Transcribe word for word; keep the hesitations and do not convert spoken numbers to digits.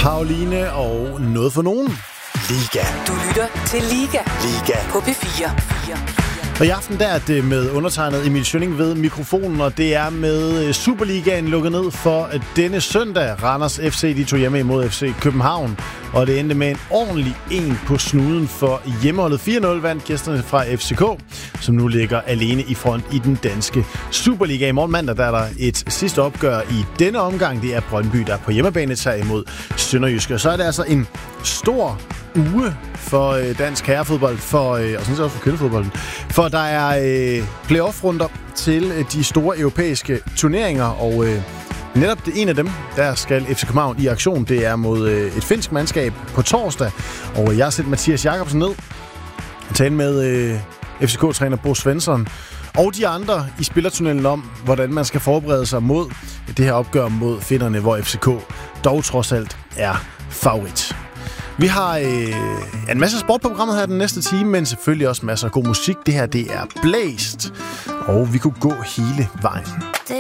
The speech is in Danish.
Pauline og noget for nogen. Liga. Du lytter til Liga. Liga. På P fire. Og i aften der er det med undertegnet Emil Schønning ved mikrofonen, og det er med Superligaen lukket ned for denne søndag. Randers F C, de tog hjemme imod F C København, og det endte med en ordentlig en på snuden for hjemmeholdet. fire nul vandt gæsterne fra F C K, som nu ligger alene i front i den danske Superliga. I morgen mandag der er der et sidste opgør i denne omgang. Det er Brøndby, der på hjemmebane tager imod Sønderjyske. Så er det altså en stor uge for øh, dansk herrefodbold, for, øh, og sådan set også for kvindefodbolden. For der er øh, playoff-runder til øh, de store europæiske turneringer, og øh, netop det en af dem, der skal F C København i aktion. Det er mod øh, et finsk mandskab på torsdag, og jeg har sendt Mathias Jakobsen ned og tale med øh, F C K-træner Bo Svensson og de andre i spillertunnelen om, hvordan man skal forberede sig mod det her opgør mod finnerne, hvor F C K dog trods alt er favorit. Vi har øh, en masse sport på programmet her den næste time, men selvfølgelig også masser af god musik. Det her, det er Blæst, og vi kunne gå hele vejen.